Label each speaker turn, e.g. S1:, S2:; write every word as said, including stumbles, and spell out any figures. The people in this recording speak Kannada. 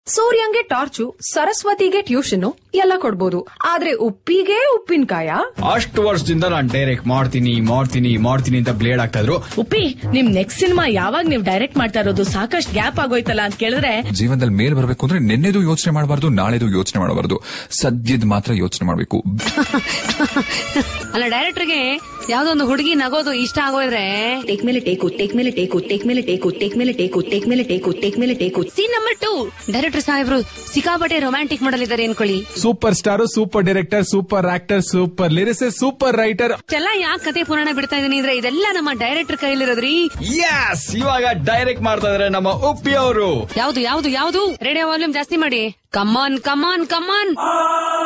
S1: ಸೂರ್ಯಂಗೆ ಟಾರ್ಚು, ಸರಸ್ವತಿಗೆ ಟ್ಯೂಷನ್ ಎಲ್ಲ ಕೊಡ್ಬೋದು. ಆದ್ರೆ ಉಪ್ಪಿಗೆ ಉಪ್ಪಿನಕಾಯ?
S2: ಅಷ್ಟು ವರ್ಷದಿಂದ ನಾನ್ ಡೈರೆಕ್ಟ್ ಮಾಡ್ತೀನಿ ಮಾಡ್ತೀನಿ ಮಾಡ್ತೀನಿ ಅಂತ ಬ್ಲೇಡ್ ಆಗ್ತಾ ಇದ್ರು.
S3: ಉಪ್ಪಿ, ನಿಮ್ ನೆಕ್ಸ್ಟ್ ಸಿನಿಮಾ ಯಾವಾಗ ನೀವ್ ಡೈರೆಕ್ಟ್ ಮಾಡ್ತಾ ಇರೋದು? ಸಾಕಷ್ಟು ಗ್ಯಾಪ್ ಆಗೋಯ್ತಲ್ಲ ಅಂತ ಕೇಳಿದ್ರೆ.
S4: ಜೀವನದಲ್ಲಿ ಮೇಲ್ ಬರ್ಬೇಕು ಅಂದ್ರೆ ನಿನ್ನೆದು ಯೋಚನೆ ಮಾಡಬಾರ್ದು, ನಾಳೆದು ಯೋಚನೆ ಮಾಡಬಾರ್ದು, ಸದ್ಯದ್ ಮಾತ್ರ ಯೋಚನೆ ಮಾಡ್ಬೇಕು.
S5: ಅಲ್ಲ, ಡೈರೆಕ್ಟರ್ಗೆ ಯಾವ್ದೊಂದು ಹುಡುಗಿ ನಗೋದು ಇಷ್ಟ ಆಗೋದ್ರೆ
S6: ಟೇಕ್ ಮೇಲೆ ಟೇಕು, ಟೇಕ್ ಮೇಲೆ ಟೇಕು, ಟೇಕ್ ಮೇಲೆ ಟೇಕು, ಟೇಕ್ ಮೇಲೆ ಟೇಕು, ಟೇಕ್ ಮೇಲೆ ಟೇಕು, ಟೇಕ್ ಮೇಲೆ take.
S5: Scene number two. Director ಸಾಹೇಬ್ರು ಸಿಕ್ಕಾಪಟ್ಟೆ ರೊಮ್ಯಾಂಟಿಕ್ ಮಾಡಲಿದ್ದಾರೆ ಅನ್ಕೊಳ್ಳಿ.
S2: Super star, super director, super actor, super lyricist, super writer.
S5: ಎಲ್ಲ ಯಾಕೆ ಕತೆ ಪುರಾಣ ಬಿಡ್ತಾ ಇದೀನಿ ಅಂದ್ರೆ ಇದೆಲ್ಲ ನಮ್ಮ ಡೈರೆಕ್ಟರ್ ಕೈಲಿರೋದ್ರಿ.
S2: ಯಸ್, ಇವಾಗ ಡೈರೆಕ್ಟ್ ಮಾಡ್ತಾ ಇದಾರೆ ನಮ್ಮ ಉಪ್ಪಿ ಅವರು.
S5: ಯಾವ್ದು ಯಾವ್ದು ಯಾವ್ದು ರೇಡಿಯೋ ವಾಲ್ಯೂಮ್ ಜಾಸ್ತಿ ಮಾಡಿ. ಕಮಾನ್ ಕಮಾನ್ ಕಮಾನ್.